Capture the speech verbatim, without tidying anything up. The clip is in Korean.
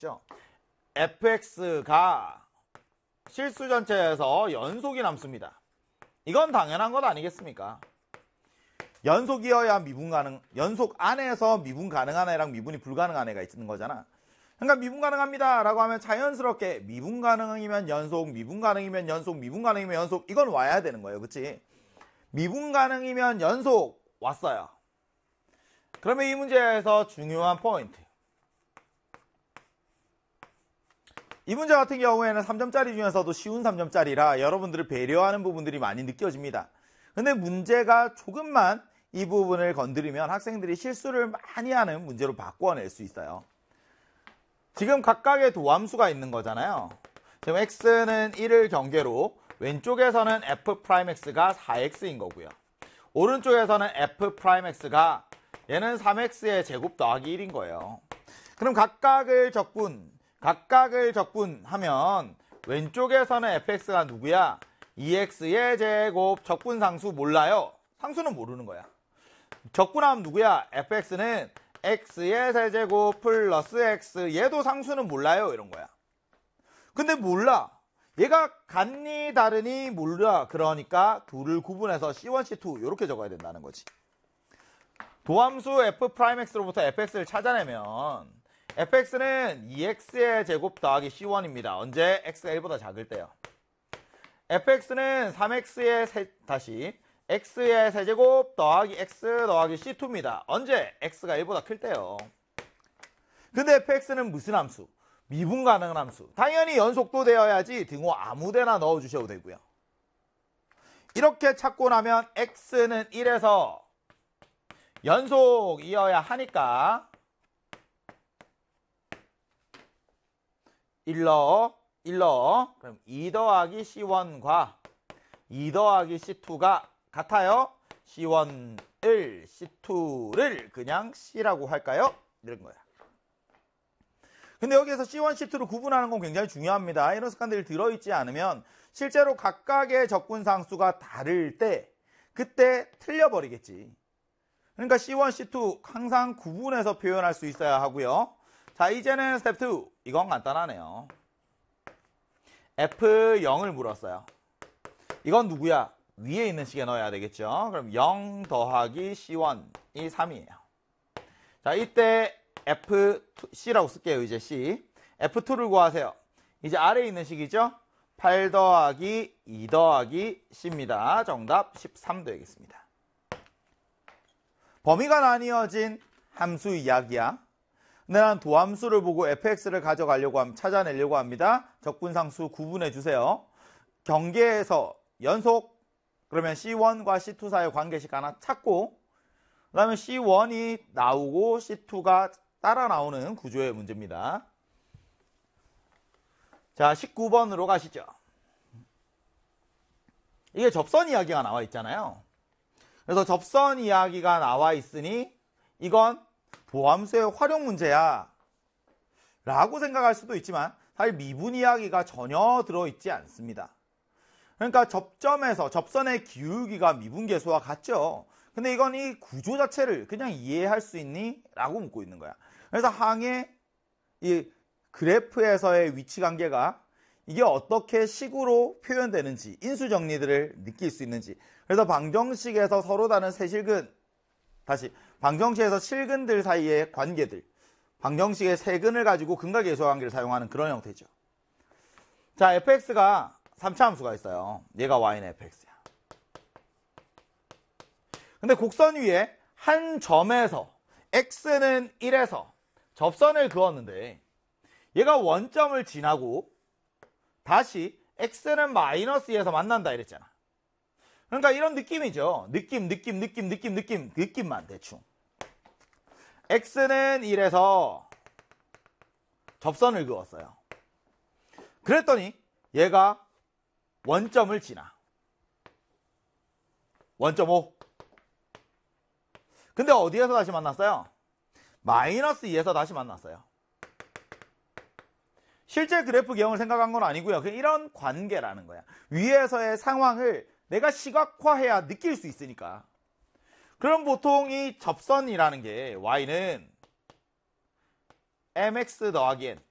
에프엑스가 실수 전체에서 연속이 남수입니다. 이건 당연한 것 아니겠습니까? 연속이어야 미분 가능, 연속 안에서 미분 가능한 애랑 미분이 불가능한 애가 있는 거잖아. 그러니까 미분 가능합니다 라고 하면 자연스럽게 미분 가능이면 연속, 미분 가능이면 연속, 미분 가능이면 연속, 이건 와야 되는 거예요. 그치? 미분 가능이면 연속 왔어요. 그러면 이 문제에서 중요한 포인트. 이 문제 같은 경우에는 삼 점짜리 중에서도 쉬운 삼 점짜리라 여러분들을 배려하는 부분들이 많이 느껴집니다. 근데 문제가 조금만 이 부분을 건드리면 학생들이 실수를 많이 하는 문제로 바꿔낼 수 있어요. 지금 각각의 도함수가 있는 거잖아요. 지금 x는 일을 경계로 왼쪽에서는 f'x가 사 엑스인 거고요. 오른쪽에서는 f'x가 얘는 삼 엑스의 제곱 더하기 일인 거예요. 그럼 각각을 적분, 각각을 적분하면 왼쪽에서는 fx가 누구야? 이 엑스의 제곱 적분상수 몰라요. 상수는 모르는 거야. 적분하면 누구야? fx는 x의 세제곱 플러스 x, 얘도 상수는 몰라요. 이런 거야. 근데 몰라. 얘가 같니 다르니 몰라. 그러니까 둘을 구분해서 씨 원, 씨 투 이렇게 적어야 된다는 거지. 도함수 f'x로부터 fx를 찾아내면 fx는 이 엑스의 제곱 더하기 씨 원입니다. 언제? x가 일보다 작을 때요. fx는 삼 엑스의 세, 다시 x의 세제곱 더하기 x 더하기 씨 투입니다. 언제? x가 일보다 클 때요. 근데 fx는 무슨 함수? 미분 가능한 함수. 당연히 연속도 되어야지 등호 아무데나 넣어주셔도 되고요. 이렇게 찾고 나면 x는 일에서 연속이어야 하니까 일 넣어, 일 넣어. 그럼 이 더하기 씨 원과 이 더하기 씨 투가 같아요. 씨 원을, 씨 투를 그냥 C라고 할까요? 이런 거야. 근데 여기에서 씨 원, 씨 투를 구분하는 건 굉장히 중요합니다. 이런 습관들이 들어있지 않으면 실제로 각각의 적분상수가 다를 때 그때 틀려버리겠지. 그러니까 씨 원, 씨 투 항상 구분해서 표현할 수 있어야 하고요. 자, 이제는 스텝 이. 이건 간단하네요. 에프 영을 물었어요. 이건 누구야? 위에 있는 식에 넣어야 되겠죠. 그럼 영 더하기 씨 원이 삼이에요. 자, 이때 에프 씨라고 쓸게요. 이제 C. 에프 투를 구하세요. 이제 아래에 있는 식이죠. 팔 더하기 이 더하기 C입니다. 정답 십삼 되겠습니다. 범위가 나뉘어진 함수 이야기야. 근데 난 도함수를 보고 에프엑스를 가져가려고 하면 찾아내려고 합니다. 적분상수 구분해 주세요. 경계에서 연속 그러면 씨 원과 씨 투 사이의 관계식 하나 찾고 그 다음에 씨 원이 나오고 씨 투가 따라 나오는 구조의 문제입니다. 자, 십구 번으로 가시죠. 이게 접선 이야기가 나와 있잖아요. 그래서 접선 이야기가 나와 있으니 이건 도함수의 활용 문제야 라고 생각할 수도 있지만 사실 미분 이야기가 전혀 들어있지 않습니다. 그러니까 접점에서 접선의 기울기가 미분계수와 같죠. 근데 이건 이 구조 자체를 그냥 이해할 수 있니? 라고 묻고 있는 거야. 그래서 항의 이 그래프에서의 위치 관계가 이게 어떻게 식으로 표현되는지 인수정리들을 느낄 수 있는지. 그래서 방정식에서 서로 다른 세실근, 다시 방정식에서 실근들 사이의 관계들, 방정식의 세근을 가지고 근각계수와 관계를 사용하는 그런 형태죠. 자, fx가 삼 차 함수가 있어요. 얘가 y는 fx야. 근데 곡선 위에 한 점에서 x는 일에서 접선을 그었는데 얘가 원점을 지나고 다시 x는 마이너스 이에서 만난다 이랬잖아. 그러니까 이런 느낌이죠. 느낌, 느낌, 느낌, 느낌, 느낌, 느낌만 대충. x는 일에서 접선을 그었어요. 그랬더니 얘가 원점을 지나. 원 점 오. 근데 어디에서 다시 만났어요? 마이너스 이에서 다시 만났어요. 실제 그래프 개형을 생각한 건 아니고요. 그냥 이런 관계라는 거야. 위에서의 상황을 내가 시각화해야 느낄 수 있으니까. 그럼 보통 이 접선이라는 게 y는 엠엑스 더하기 n